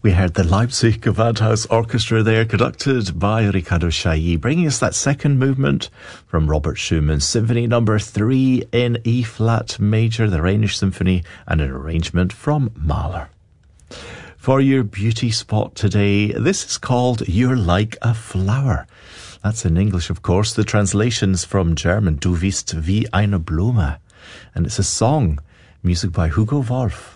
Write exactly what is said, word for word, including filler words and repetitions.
We heard the Leipzig Gewandhaus Orchestra there, conducted by Riccardo Chailly, bringing us that second movement from Robert Schumann's Symphony Number three in E-flat major, the Rhenish Symphony, and an arrangement from Mahler. For your beauty spot today, this is called You're Like a Flower. That's in English, of course. The translation's from German, Du bist wie eine Blume. And it's a song, music by Hugo Wolf.